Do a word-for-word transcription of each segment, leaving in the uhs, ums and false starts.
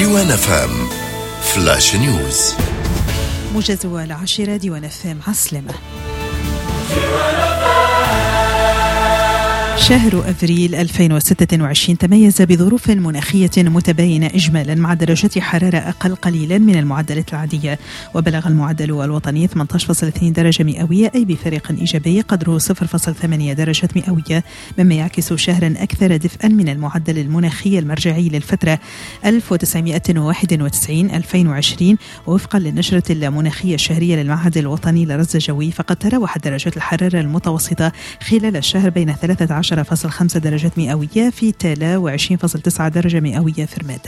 ديوان اف ام فلاش نيوز. موجز العاشرة ديوان اف ام عسلمة. شهر أفريل ألفين وستة وعشرين تميز بظروف مناخية متباينة إجمالا، مع درجات حرارة أقل قليلا من المعدلات العادية، وبلغ المعدل الوطني ثمانية عشر فاصلة اثنين درجة مئوية، أي بفارق إيجابي قدره صفر فاصلة ثمانية درجات مئوية، مما يعكس شهرا أكثر دفئا من المعدل المناخي المرجعي للفترة ألف وتسعمائة وواحد وتسعين إلى ألفين وعشرين. ووفقا للنشرة المناخية الشهرية للمعهد الوطني للرصد الجوي، فقد تراوحت درجات الحرارة المتوسطة خلال الشهر بين ثلاثة عشر فاصلة خمسة درجات مئوية في تالا وعشرين فاصلة تسعة درجة مئوية في رمادة.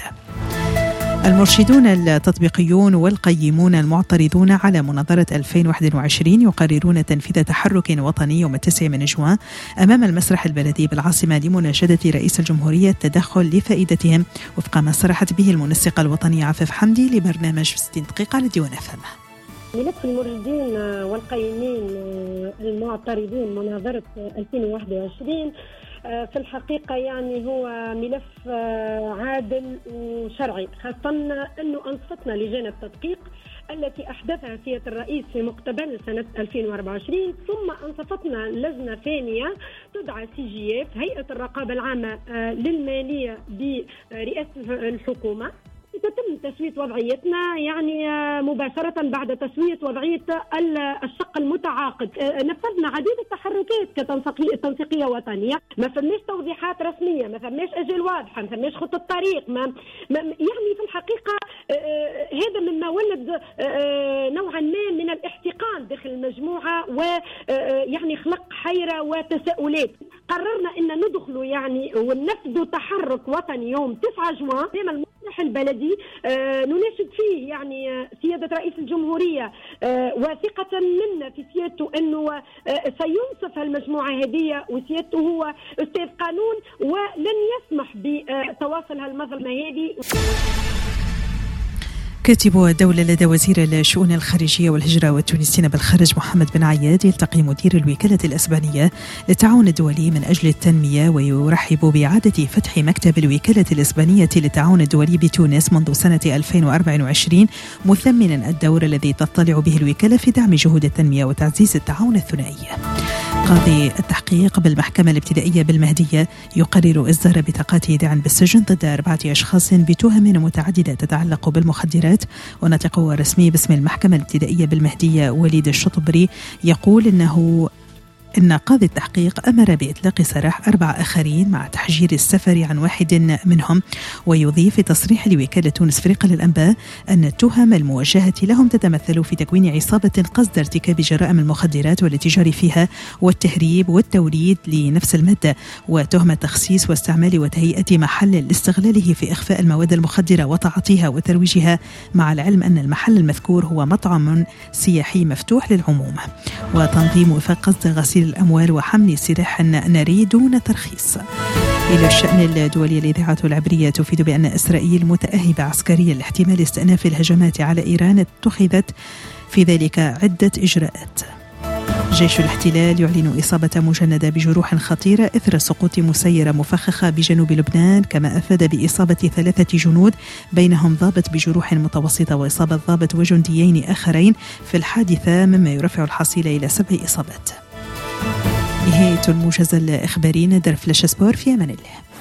المرشدون التطبيقيون والقيمون المعترضون على مناظرة ألفين وواحد وعشرين يقررون تنفيذ تحرك وطني يوم التاسع من جوان أمام المسرح البلدي بالعاصمة لمناشدة رئيس الجمهورية التدخل لفائدتهم، وفق ما صرحت به المنسقة الوطنية عفاف حمدي لبرنامج ستين دقيقة لديوان اف ام. ملف المرشدين والقيمين المعترضين مناظرة ألفين وواحد وعشرين في الحقيقة يعني هو ملف عادل وشرعي، خاصة أنه أنصفتنا لجنة التدقيق التي أحدثها سيادة الرئيس في مقتبل سنة ألفين وأربعة وعشرين، ثم أنصفتنا لجنة ثانية تدعى سي جي اف، هيئة الرقابة العامة للمالية برئاسة الحكومة، تتم تسوية وضعيتنا يعني مباشرة بعد تسوية وضعية الشق المتعاقد. نفذنا عديد التحركات كتنسيقية وطنية، ما فماش توضيحات رسمية، ما فماش أجل واضحة، ما فماش خطة طريق، ما يعني في الحقيقة هذا مما ولد نوعا ما من الاحتقان داخل المجموعة، ويعني خلق حيرة وتساؤلات. قررنا أن ندخل يعني وننفذ تحرك وطني يوم تسعة جوان أمام المسرح البلدي، آه نناشد فيه يعني سيادة رئيس الجمهورية آه وثقة منا في سيادته أنه آه سينصف المجموعة هذه، وسيادته هو أستاذ قانون ولن يسمح بتواصل هالمظلمة هذه. كاتب الدولة لدى وزير الشؤون الخارجية والهجرة والتونسيين بالخارج محمد بن عياد يلتقي مدير الوكالة الإسبانية للتعاون الدولي من أجل التنمية، ويرحب بإعادة فتح مكتب الوكالة الإسبانية للتعاون الدولي بتونس منذ سنة ألفين وأربعة وعشرين، مثمنا الدور الذي تطلع به الوكالة في دعم جهود التنمية وتعزيز التعاون الثنائي. قاضي التحقيق بالمحكمة الابتدائية بالمهدية يقرر إصدار بطاقات إيداع بالسجن ضد أربعة أشخاص بتهم متعددة تتعلق بالمخدرات. وناطق رسمي باسم المحكمة الابتدائية بالمهدية وليد الشطبري يقول إنه إن قاضي التحقيق أمر بإطلاق سراح أربع آخرين مع تحجير السفر عن واحد منهم. ويضيف في تصريح لوكالة تونس فريق للأنباء أن التهم الموجهة لهم تتمثل في تكوين عصابة قصد ارتكاب جرائم المخدرات والاتجار فيها والتهريب والتوريد لنفس المادة، وتهمة تخصيص واستعمال وتهيئة محل لاستغلاله في إخفاء المواد المخدرة وتعاطيها وترويجها، مع العلم أن المحل المذكور هو مطعم سياحي مفتوح للعموم. وتنظيم وفاق قصد غسيل الأموال وحمل سلاح ناري دون ترخيص. إلى الشأن الدولي، الإذاعة العبرية تفيد بأن إسرائيل متأهبة عسكريا لاحتمال استئناف الهجمات على إيران، اتخذت في ذلك عدة إجراءات. جيش الاحتلال يعلن إصابة مجندة بجروح خطيرة إثر سقوط مسيرة مفخخة بجنوب لبنان، كما أفاد بإصابة ثلاثة جنود بينهم ضابط بجروح متوسطة وإصابة ضابط وجنديين آخرين في الحادثة، مما يرفع الحصيلة إلى سبع إصابات. نهاية الموجز الإخباري. ندر فلاش سبور، في أمان الله.